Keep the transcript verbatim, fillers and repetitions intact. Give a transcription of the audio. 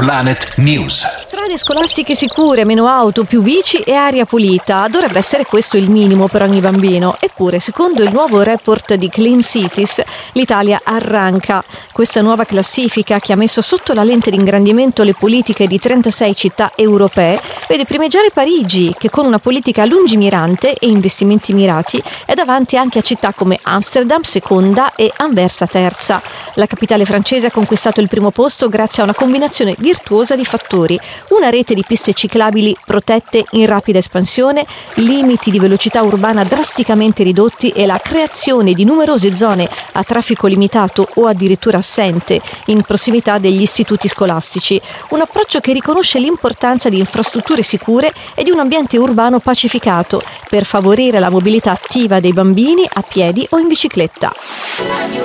Planet News. Strade scolastiche sicure, meno auto, più bici e aria pulita. Dovrebbe essere questo il minimo per ogni bambino. Eppure, secondo il nuovo report di Clean Cities, l'Italia arranca. Questa nuova classifica, che ha messo sotto la lente di ingrandimento le politiche di trentasei città europee, vede primeggiare Parigi, che con una politica lungimirante e investimenti mirati è davanti anche a città come Amsterdam, seconda, e Anversa, terza. La capitale francese ha conquistato il primo posto grazie a una combinazione virtuosa di fattori: una rete di piste ciclabili protette in rapida espansione, limiti di velocità urbana drasticamente ridotti e la creazione di numerose zone a traffico limitato o addirittura assente in prossimità degli istituti scolastici. Un approccio che riconosce l'importanza di infrastrutture sicure e di un ambiente urbano pacificato per favorire la mobilità attiva dei bambini a piedi o in bicicletta.